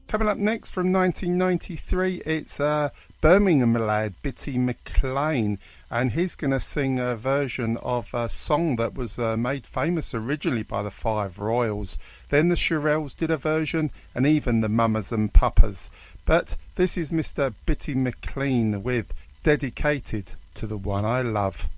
Coming up next from 1993, it's Birmingham lad Bitty McLean, and he's going to sing a version of a song that was made famous originally by the Five Royals. Then the Shirelles did a version, and even the Mamas and Papas. But this is Mr. Bitty McLean with Dedicated to the One I Love.